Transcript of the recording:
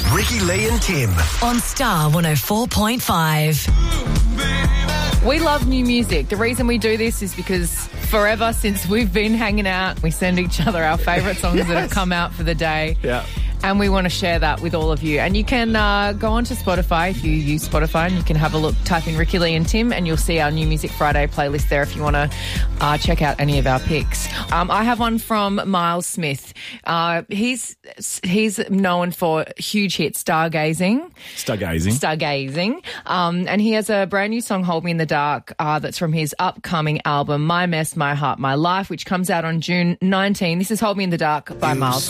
Ricky, Lee and Tim. On Star 104.5. We love new music. The reason we do this is because forever since we've been hanging out, we send each other our favourite songs that have come out for the day. Yeah. And we want to share that with all of you. And you can go onto Spotify if you use Spotify, and you can have a look, type in Ricky, Lee and Tim, and you'll see our New Music Friday playlist there if you want to check out any of our picks. I have one from Miles Smith. He's known for huge hits, Stargazing. And he has a brand new song, Hold Me in the Dark, that's from his upcoming album, My Mess, My Heart, My Life, which comes out on June 19. This is Hold Me in the Dark by Miles.